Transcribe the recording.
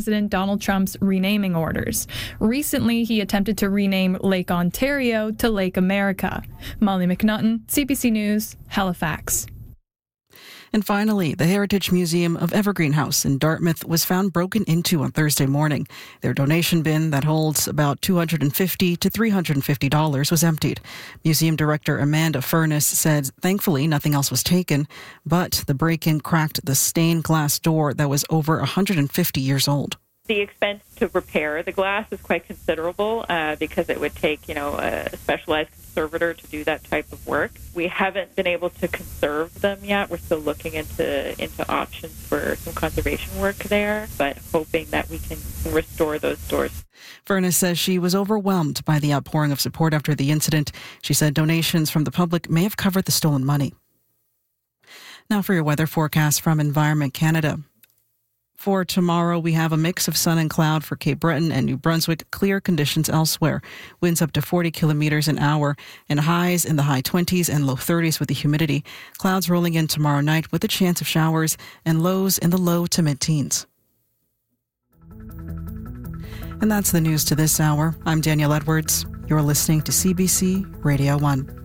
President Donald Trump's renaming orders. Recently, he attempted to rename Lake Ontario to Lake America. Molly McNaughton, CBC News, Halifax. And finally, the Heritage Museum of Evergreen House in Dartmouth was found broken into on Thursday morning. Their donation bin that holds about $250 to $350 was emptied. Museum Director Amanda Furness said thankfully nothing else was taken, but the break-in cracked the stained glass door that was over 150 years old. The expense to repair the glass is quite considerable because it would take, a specialized conservator to do that type of work. We haven't been able to conserve them yet. We're still looking into options for some conservation work there, but hoping that we can restore those doors. Furness says she was overwhelmed by the outpouring of support after the incident. She said donations from the public may have covered the stolen money. Now for your weather forecast from Environment Canada. For tomorrow, we have a mix of sun and cloud for Cape Breton and New Brunswick, clear conditions elsewhere. Winds up to 40 kilometers an hour and highs in the high 20s and low 30s with the humidity. Clouds rolling in tomorrow night with a chance of showers and lows in the low to mid-teens. And that's the news to this hour. I'm Danielle Edwards. You're listening to CBC Radio 1.